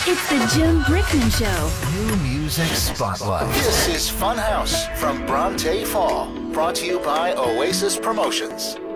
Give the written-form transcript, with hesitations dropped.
It's the Jim Brickman Show. New Music Spotlight. This is Funhouse from Bronte Fall, brought to you by Oasis Promotions.